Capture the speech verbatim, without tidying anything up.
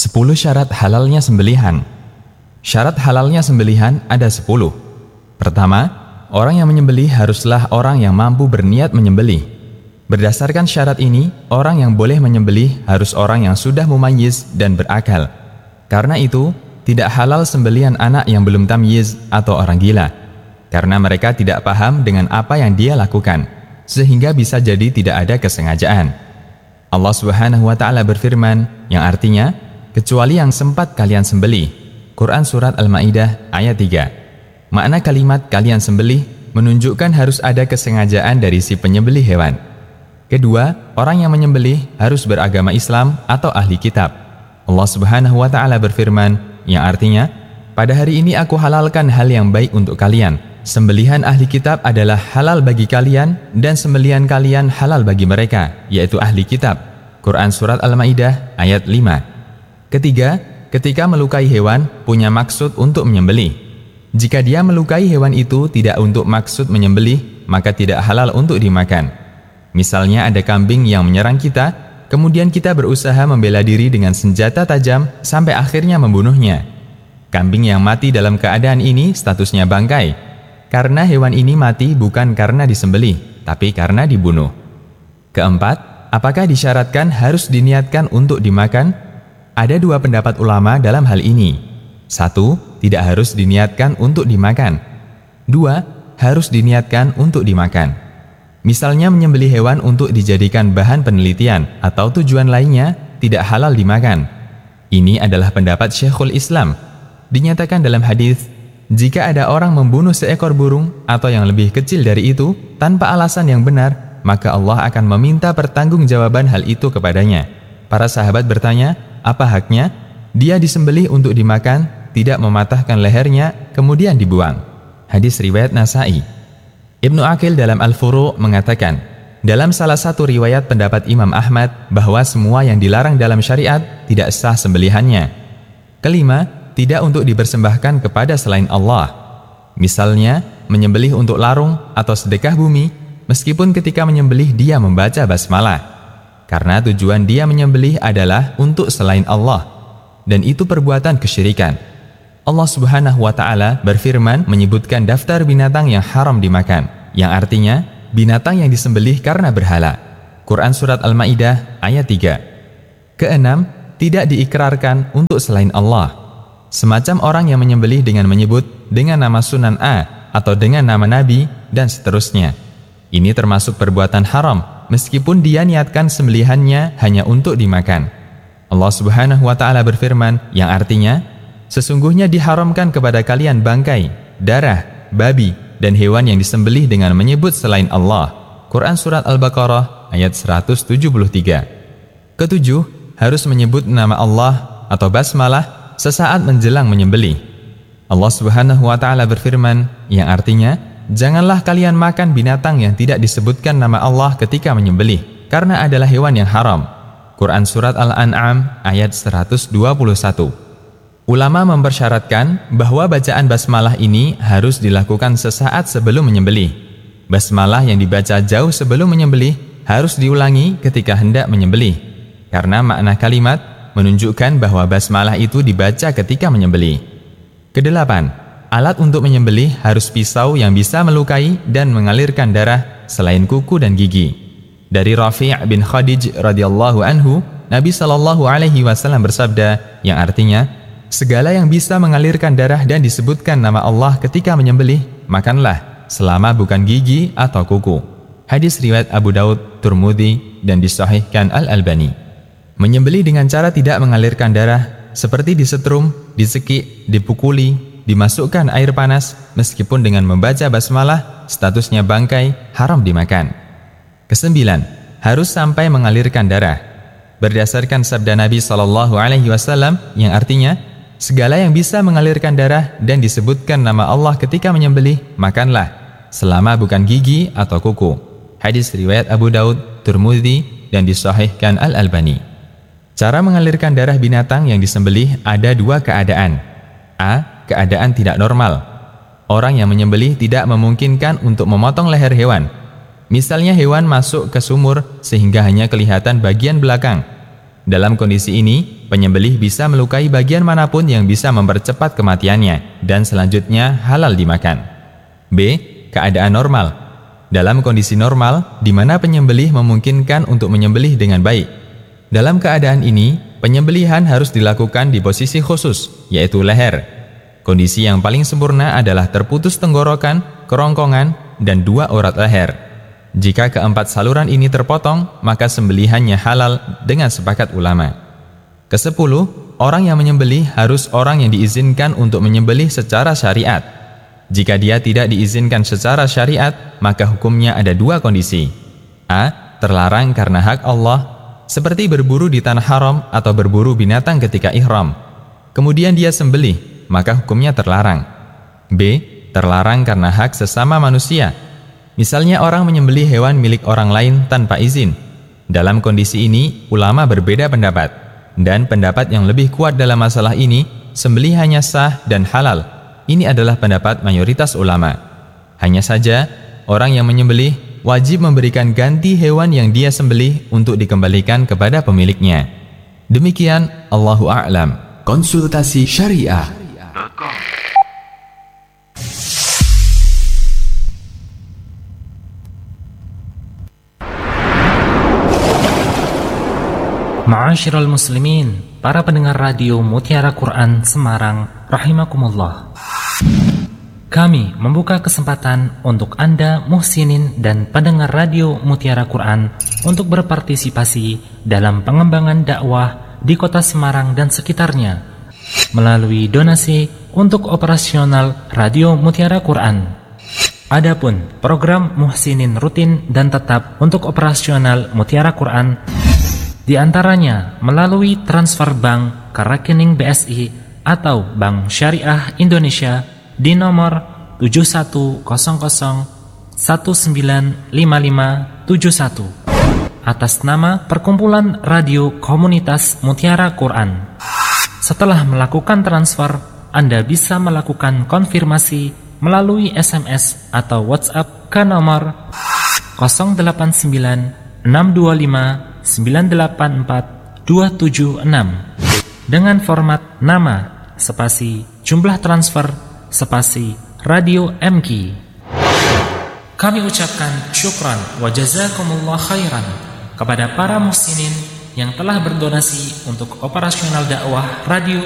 sepuluh syarat halalnya sembelihan. Syarat halalnya sembelihan ada sepuluh. Pertama, orang yang menyembelih haruslah orang yang mampu berniat menyembelih. Berdasarkan syarat ini, orang yang boleh menyembelih harus orang yang sudah mumayyiz dan berakal. Karena itu, tidak halal sembelihan anak yang belum tamyiz atau orang gila, karena mereka tidak paham dengan apa yang dia lakukan, sehingga bisa jadi tidak ada kesengajaan. Allah Subhanahu wa Ta'ala berfirman, yang artinya, kecuali yang sempat kalian sembelih. Quran Surat Al-Ma'idah ayat tiga. Makna kalimat kalian sembelih menunjukkan harus ada kesengajaan dari si penyembelih hewan. Kedua, orang yang menyembelih harus beragama Islam atau ahli kitab. Allah Subhanahu wa Ta'ala berfirman, yang artinya, pada hari ini aku halalkan hal yang baik untuk kalian. Sembelihan ahli kitab adalah halal bagi kalian dan sembelihan kalian halal bagi mereka, yaitu ahli kitab. Quran Surat Al-Ma'idah ayat lima. Ketiga, ketika melukai hewan punya maksud untuk menyembelih. Jika dia melukai hewan itu tidak untuk maksud menyembelih, maka tidak halal untuk dimakan. Misalnya ada kambing yang menyerang kita, kemudian kita berusaha membela diri dengan senjata tajam sampai akhirnya membunuhnya. Kambing yang mati dalam keadaan ini statusnya bangkai, karena hewan ini mati bukan karena disembelih, tapi karena dibunuh. Keempat, apakah disyaratkan harus diniatkan untuk dimakan? Ada dua pendapat ulama dalam hal ini. Satu, tidak harus diniatkan untuk dimakan. Dua, harus diniatkan untuk dimakan. Misalnya menyembelih hewan untuk dijadikan bahan penelitian atau tujuan lainnya tidak halal dimakan. Ini adalah pendapat Syekhul Islam. Dinyatakan dalam hadis, jika ada orang membunuh seekor burung atau yang lebih kecil dari itu tanpa alasan yang benar, maka Allah akan meminta pertanggungjawaban hal itu kepadanya. Para sahabat bertanya, apa haknya? Dia disembelih untuk dimakan, tidak mematahkan lehernya, kemudian dibuang. Hadis riwayat Nasa'i. Ibnu Aqil dalam Al-Furu' mengatakan, dalam salah satu riwayat pendapat Imam Ahmad bahwa semua yang dilarang dalam syariat tidak sah sembelihannya. Kelima, tidak untuk dipersembahkan kepada selain Allah. Misalnya, menyembelih untuk larung atau sedekah bumi, meskipun ketika menyembelih dia membaca basmalah. Karena tujuan dia menyembelih adalah untuk selain Allah, dan itu perbuatan kesyirikan. Allah Subhanahu wa Ta'ala berfirman menyebutkan daftar binatang yang haram dimakan, yang artinya binatang yang disembelih karena berhala. Quran Surat Al-Ma'idah ayat tiga. Keenam, tidak diikrarkan untuk selain Allah. Semacam orang yang menyembelih dengan menyebut dengan nama Sunan A atau dengan nama Nabi dan seterusnya. Ini termasuk perbuatan haram, meskipun dia niatkan sembelihannya hanya untuk dimakan. Allah Subhanahu wa Ta'ala berfirman, yang artinya, sesungguhnya diharamkan kepada kalian bangkai, darah, babi, dan hewan yang disembelih dengan menyebut selain Allah. Quran Surat Al-Baqarah ayat seratus tujuh puluh tiga. Ketujuh, harus menyebut nama Allah atau basmalah sesaat menjelang menyembelih. Allah Subhanahu wa Ta'ala berfirman, yang artinya, janganlah kalian makan binatang yang tidak disebutkan nama Allah ketika menyembelih, karena adalah hewan yang haram. Quran Surat Al-An'am ayat seratus dua puluh satu. Ulama mempersyaratkan bahwa bacaan basmalah ini harus dilakukan sesaat sebelum menyembelih. Basmalah yang dibaca jauh sebelum menyembelih harus diulangi ketika hendak menyembelih, karena makna kalimat menunjukkan bahwa basmalah itu dibaca ketika menyembelih. Kedelapan, alat untuk menyembelih harus pisau yang bisa melukai dan mengalirkan darah selain kuku dan gigi. Dari Rafi' bin Khadij radhiyallahu anhu, Nabi Shallallahu alaihi wasallam bersabda, yang artinya, segala yang bisa mengalirkan darah dan disebutkan nama Allah ketika menyembelih, makanlah, selama bukan gigi atau kuku. Hadis riwayat Abu Daud, Tirmidzi, dan disahihkan Al-Albani. Menyembelih dengan cara tidak mengalirkan darah, seperti disetrum, disekik, dipukuli, dimasukkan air panas, meskipun dengan membaca basmalah, statusnya bangkai, haram dimakan. Kesembilan, harus sampai mengalirkan darah. Berdasarkan sabda Nabi Shallallahu alaihi wasallam, yang artinya, segala yang bisa mengalirkan darah dan disebutkan nama Allah ketika menyembelih, makanlah, selama bukan gigi atau kuku. Hadis riwayat Abu Daud, Tirmidzi, dan disahihkan Al-Albani. Cara mengalirkan darah binatang yang disembelih ada dua keadaan. A. Keadaan tidak normal. Orang yang menyembelih tidak memungkinkan untuk memotong leher hewan. Misalnya hewan masuk ke sumur sehingga hanya kelihatan bagian belakang. Dalam kondisi ini, penyembelih bisa melukai bagian manapun yang bisa mempercepat kematiannya, dan selanjutnya halal dimakan. B. Keadaan normal. Dalam kondisi normal, di mana penyembelih memungkinkan untuk menyembelih dengan baik. Dalam keadaan ini, penyembelihan harus dilakukan di posisi khusus, yaitu leher. Kondisi yang paling sempurna adalah terputus tenggorokan, kerongkongan, dan dua urat leher. Jika keempat saluran ini terpotong, maka sembelihannya halal dengan sepakat ulama. Kesepuluh, orang yang menyembelih harus orang yang diizinkan untuk menyembelih secara syariat. Jika dia tidak diizinkan secara syariat, maka hukumnya ada dua kondisi. A. Terlarang karena hak Allah, seperti berburu di tanah haram atau berburu binatang ketika ihram. Kemudian dia sembelih, maka hukumnya terlarang. B. Terlarang karena hak sesama manusia. Misalnya orang menyembelih hewan milik orang lain tanpa izin. Dalam kondisi ini, ulama berbeda pendapat. Dan pendapat yang lebih kuat dalam masalah ini, sembelihannya sah dan halal. Ini adalah pendapat mayoritas ulama. Hanya saja, orang yang menyembelih wajib memberikan ganti hewan yang dia sembelih untuk dikembalikan kepada pemiliknya. Demikian, Allahu a'lam. Konsultasi Syariah. Ma'asyiral muslimin, para pendengar radio Mutiara Quran Semarang, rahimakumullah. Kami membuka kesempatan untuk Anda muhsinin dan pendengar radio Mutiara Quran untuk berpartisipasi dalam pengembangan dakwah di kota Semarang dan sekitarnya melalui donasi untuk operasional radio Mutiara Quran. Adapun program muhsinin rutin dan tetap untuk operasional Mutiara Quran di antaranya melalui transfer bank ke rekening B S I atau Bank Syariah Indonesia di nomor tujuh satu nol nol satu sembilan lima lima tujuh satu atas nama Perkumpulan Radio Komunitas Mutiara Quran. Setelah melakukan transfer, Anda bisa melakukan konfirmasi melalui S M S atau WhatsApp ke nomor nol delapan sembilan enam dua lima sembilan delapan empat dua tujuh enam dengan format nama spasi jumlah transfer spasi radio M Q. Kami ucapkan syukran wa jazakumullah khairan kepada para muhsinin yang telah berdonasi untuk operasional dakwah radio